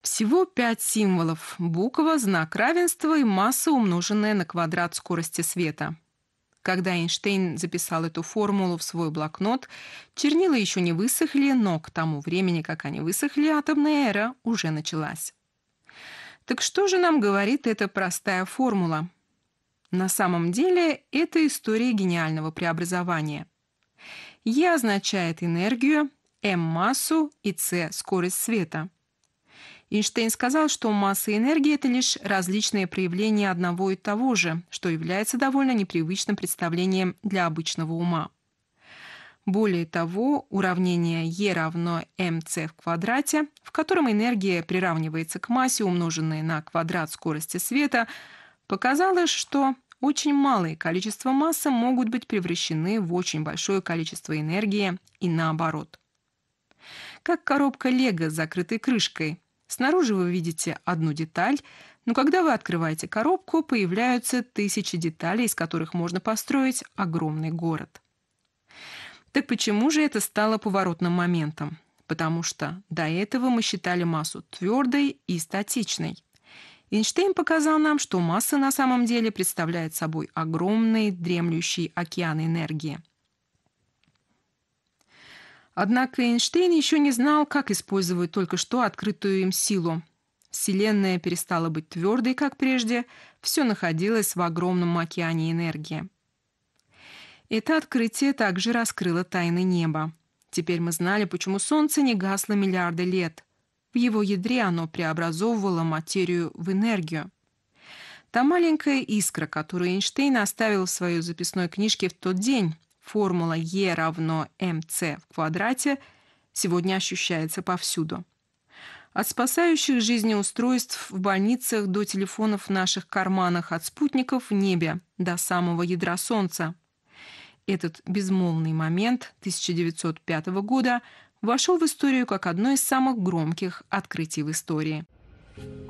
Всего 5 символов: буква, знак равенства и масса, умноженная на квадрат скорости света. Когда Эйнштейн записал эту формулу в свой блокнот, чернила еще не высохли, но к тому времени, как они высохли, атомная эра уже началась. Так что же нам говорит эта простая формула? На самом деле, это история гениального преобразования. Е означает энергию, М – массу и С – скорость света. Эйнштейн сказал, что масса и энергия – это лишь различные проявления одного и того же, что является довольно непривычным представлением для обычного ума. Более того, уравнение E равно mc в квадрате, в котором энергия приравнивается к массе, умноженной на квадрат скорости света, показало, что очень малое количество массы могут быть превращены в очень большое количество энергии и наоборот. Как коробка Лего с закрытой крышкой. Снаружи вы видите одну деталь, но когда вы открываете коробку, появляются тысячи деталей, из которых можно построить огромный город. Так почему же это стало поворотным моментом? Потому что до этого мы считали массу твердой и статичной. Эйнштейн показал нам, что масса на самом деле представляет собой огромный дремлющий океан энергии. Однако Эйнштейн еще не знал, как использовать только что открытую им силу. Вселенная перестала быть твердой, как прежде, все находилось в огромном океане энергии. Это открытие также раскрыло тайны неба. Теперь мы знали, почему Солнце не гасло миллиарды лет. В его ядре оно преобразовывало материю в энергию. Та маленькая искра, которую Эйнштейн оставил в своей записной книжке в тот день, формула E равно mc в квадрате, сегодня ощущается повсюду. От спасающих жизни устройств в больницах до телефонов в наших карманах, от спутников в небе до самого ядра Солнца. Этот безмолвный момент 1905 года вошел в историю как одно из самых громких открытий в истории.